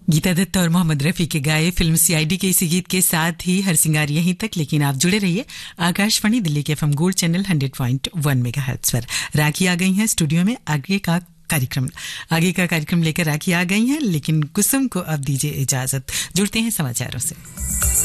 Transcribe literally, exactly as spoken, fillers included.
गीता दत्त और मोहम्मद रफी के गाए फिल्म सीआईडी के इसी गीत के साथ ही हर सिंगार यहीं तक, लेकिन आप जुड़े रहिए आकाशवाणी दिल्ली के FM gold channel hundred point वन मेगाहर्ट्ज पर। राखी आ गई हैं स्टूडियो में, आगे का कार्यक्रम आगे का कार्यक्रम लेकर राखी आ गई हैं, लेकिन कुसुम को अब दीजिए इजाजत। जुड़ते हैं समाचारों से।